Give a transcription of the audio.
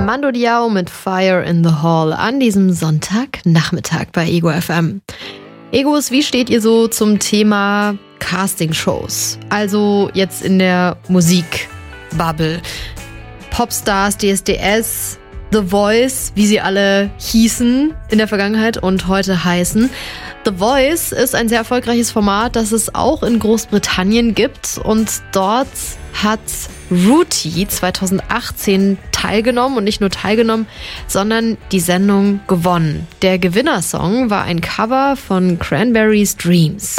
Mando Diao mit Fire in the Hall an diesem Sonntagnachmittag bei Ego FM. Egos, wie steht ihr so zum Thema Castingshows? Also jetzt in der Musikbubble. Popstars, DSDS, The Voice, wie sie alle hießen in der Vergangenheit und heute heißen. The Voice ist ein sehr erfolgreiches Format, das es auch in Großbritannien gibt. Und dort hat Rooty 2018 teilgenommen und nicht nur teilgenommen, sondern die Sendung gewonnen. Der Gewinnersong war ein Cover von Cranberries Dreams.